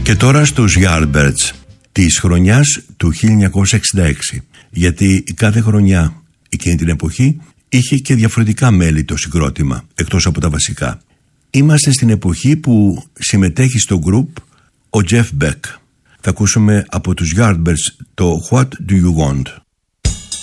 Και τώρα στους Yardbirds της χρονιάς του 1966, γιατί κάθε χρονιά εκείνη την εποχή είχε και διαφορετικά μέλη το συγκρότημα, εκτός από τα βασικά. Είμαστε στην εποχή που συμμετέχει στο group ο Jeff Beck. Θα ακούσουμε από τους Yardbirds το What Do You Want.